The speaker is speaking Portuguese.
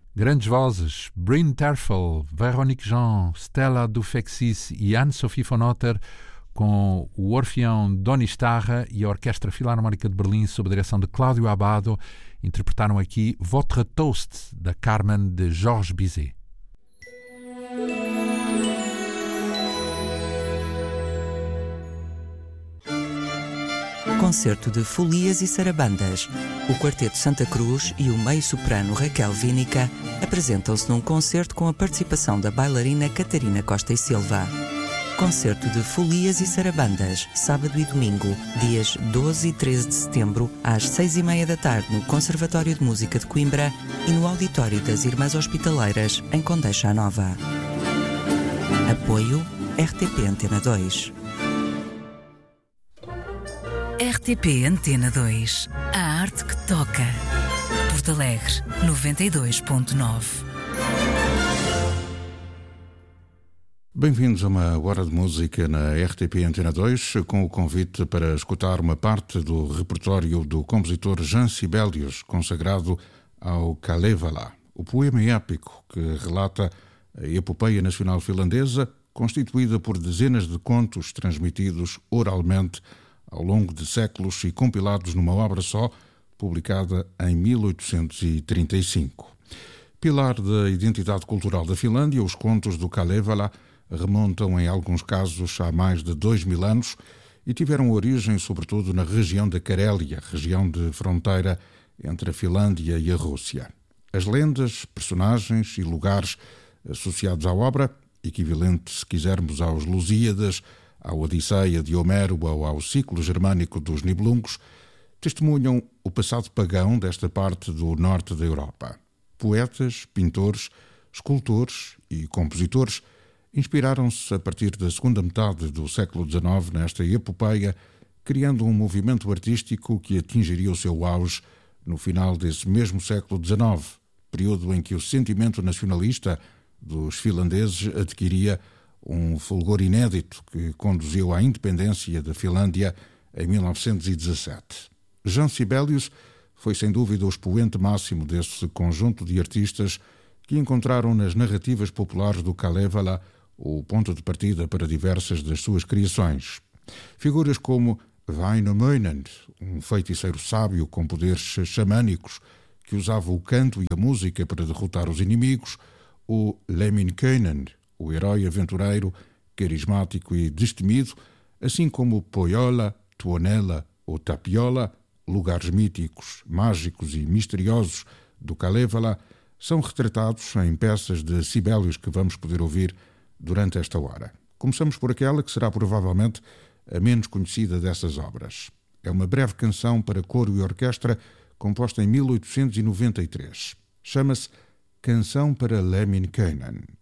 Grandes vozes, Bryn Terfel, Véronique Jean, Stella Dufexis e Anne-Sophie von Otter, com o Orfeão Doni Starra e a Orquestra Filarmónica de Berlim, sob a direção de Cláudio Abbado, interpretaram aqui Votre Toast, da Carmen de Georges Bizet. Concerto de Folias e Sarabandas. O Quarteto Santa Cruz e o meio-soprano Raquel Vínica apresentam-se num concerto com a participação da bailarina Catarina Costa e Silva. Concerto de Folias e Sarabandas, sábado e domingo, dias 12 e 13 de setembro, às 6h30 da tarde no Conservatório de Música de Coimbra e no Auditório das Irmãs Hospitaleiras, em Condeixa Nova. Apoio RTP Antena 2. RTP Antena 2. A arte que toca. Porto Alegre, 92.9. Bem-vindos a uma hora de música na RTP Antena 2, com o convite para escutar uma parte do repertório do compositor Jean Sibelius, consagrado ao Kalevala, o poema épico que relata a epopeia nacional finlandesa, constituída por dezenas de contos transmitidos oralmente ao longo de séculos e compilados numa obra só, publicada em 1835. Pilar da identidade cultural da Finlândia, os contos do Kalevala remontam em alguns casos há mais de 2000 anos e tiveram origem sobretudo na região da Carélia, região de fronteira entre a Finlândia e a Rússia. As lendas, personagens e lugares associados à obra, equivalente, se quisermos, aos Lusíadas, à Odisseia de Homero ou ao ciclo germânico dos Nibelungos, testemunham o passado pagão desta parte do norte da Europa. Poetas, pintores, escultores e compositores inspiraram-se a partir da segunda metade do século XIX nesta epopeia, criando um movimento artístico que atingiria o seu auge no final desse mesmo século XIX, período em que o sentimento nacionalista dos finlandeses adquiria um fulgor inédito que conduziu à independência da Finlândia em 1917. Jean Sibelius foi sem dúvida o expoente máximo desse conjunto de artistas que encontraram nas narrativas populares do Kalevala o ponto de partida para diversas das suas criações. Figuras como Väinämöinen, um feiticeiro sábio com poderes xamânicos que usava o canto e a música para derrotar os inimigos, o Lemminkäinen, o herói aventureiro, carismático e destemido, assim como Pohjola, Tuonela ou Tapiola, lugares míticos, mágicos e misteriosos do Kalevala, são retratados em peças de Sibelius que vamos poder ouvir durante esta hora. Começamos por aquela que será provavelmente a menos conhecida dessas obras. É uma breve canção para coro e orquestra composta em 1893. Chama-se Canção para Lemminkäinen.